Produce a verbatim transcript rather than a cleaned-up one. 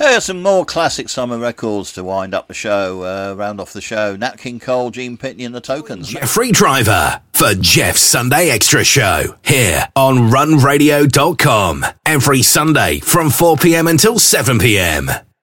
Here's some more classic summer records to wind up the show, uh, round off the show. Nat King Cole, Gene Pitney and the Tokens. Jeffrey Driver for Jeff's Sunday Extra Show here on run radio dot com every Sunday from four p.m. until seven p.m.